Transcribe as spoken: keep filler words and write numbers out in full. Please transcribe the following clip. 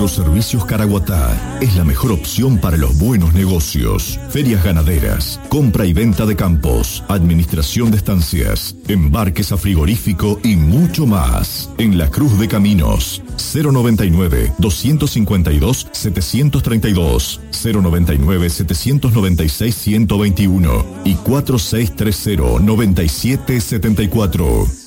Agroservicios Caraguatá es la mejor opción para los buenos negocios. Ferias ganaderas, compra y venta de campos, administración de estancias, embarques a frigorífico y mucho más. En La Cruz de Caminos, cero noventa y nueve, doscientos cincuenta y dos, setecientos treinta y dos, cero noventa y nueve, setecientos noventa y seis, ciento veintiuno y cuatro seis tres cero, noventa y siete setenta y cuatro.